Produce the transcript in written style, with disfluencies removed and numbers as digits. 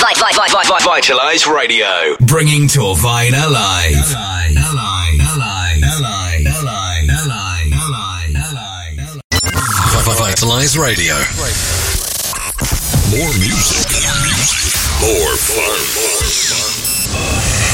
Vitalize Radio, bringing Torvine alive. Vitalize Radio. More music, more fun.